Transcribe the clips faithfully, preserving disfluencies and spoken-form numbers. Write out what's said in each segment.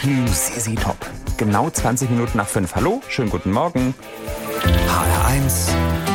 to Z Z Top. Genau zwanzig Minuten nach fünf. Hallo, schönen guten Morgen. H R eins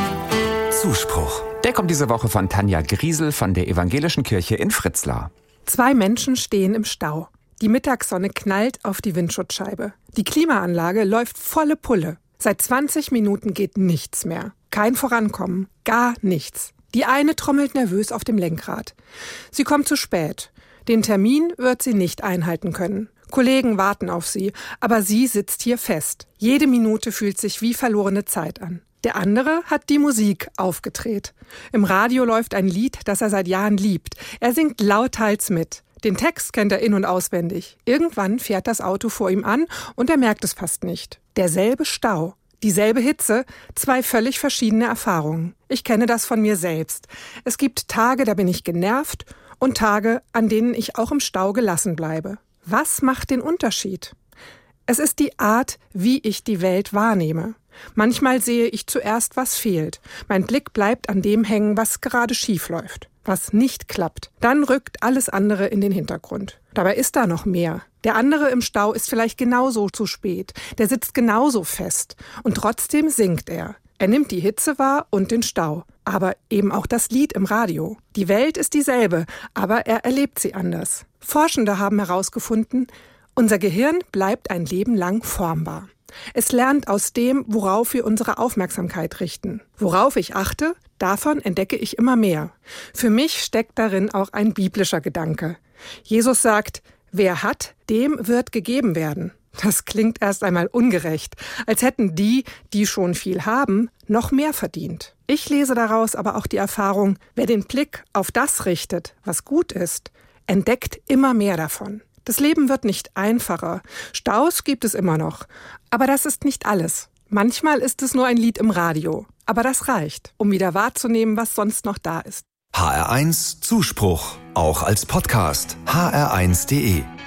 Zuspruch. Der kommt diese Woche von Tanja Griesel von der Evangelischen Kirche in Fritzlar. Zwei Menschen stehen im Stau. Die Mittagssonne knallt auf die Windschutzscheibe. Die Klimaanlage läuft volle Pulle. Seit zwanzig Minuten geht nichts mehr. Kein Vorankommen, gar nichts. Die eine trommelt nervös auf dem Lenkrad. Sie kommt zu spät. Den Termin wird sie nicht einhalten können. Kollegen warten auf sie, aber sie sitzt hier fest. Jede Minute fühlt sich wie verlorene Zeit an. Der andere hat die Musik aufgedreht. Im Radio läuft ein Lied, das er seit Jahren liebt. Er singt lauthals mit. Den Text kennt er in- und auswendig. Irgendwann fährt das Auto vor ihm an und er merkt es fast nicht. Derselbe Stau, dieselbe Hitze, zwei völlig verschiedene Erfahrungen. Ich kenne das von mir selbst. Es gibt Tage, da bin ich genervt und Tage, an denen ich auch im Stau gelassen bleibe. Was macht den Unterschied? Es ist die Art, wie ich die Welt wahrnehme. Manchmal sehe ich zuerst, was fehlt. Mein Blick bleibt an dem hängen, was gerade schief läuft, was nicht klappt. Dann rückt alles andere in den Hintergrund. Dabei ist da noch mehr. Der andere im Stau ist vielleicht genauso zu spät. Der sitzt genauso fest. Und trotzdem singt er. Er nimmt die Hitze wahr und den Stau. Aber eben auch das Lied im Radio. Die Welt ist dieselbe, aber er erlebt sie anders. Forschende haben herausgefunden, unser Gehirn bleibt ein Leben lang formbar. Es lernt aus dem, worauf wir unsere Aufmerksamkeit richten. Worauf ich achte, davon entdecke ich immer mehr. Für mich steckt darin auch ein biblischer Gedanke. Jesus sagt, wer hat, dem wird gegeben werden. Das klingt erst einmal ungerecht, als hätten die, die schon viel haben, noch mehr verdient. Ich lese daraus aber auch die Erfahrung, wer den Blick auf das richtet, was gut ist, entdeckt immer mehr davon. Das Leben wird nicht einfacher. Staus gibt es immer noch. Aber das ist nicht alles. Manchmal ist es nur ein Lied im Radio. Aber das reicht, um wieder wahrzunehmen, was sonst noch da ist. H R eins Zuspruch. Auch als Podcast. H R eins punkt de